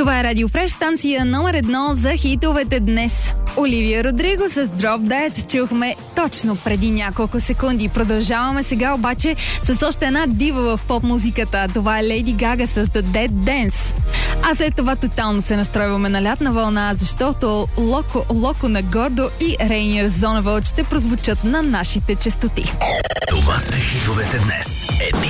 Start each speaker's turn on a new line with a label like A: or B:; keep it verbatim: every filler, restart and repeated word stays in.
A: Това е Радио Фреш, станция номер едно за хитовете днес. Оливия Родриго с Drop Dead чухме точно преди няколко секунди. Продължаваме сега обаче с още една дива в поп-музиката. Това е Лейди Гага с The Dead Dance. А след това тотално се настройваме на лятна вълна, защото Локо, Локо на Гордо и Рейнир Зона Вълк ще прозвучат на нашите честоти.
B: Това са хитовете днес. Едни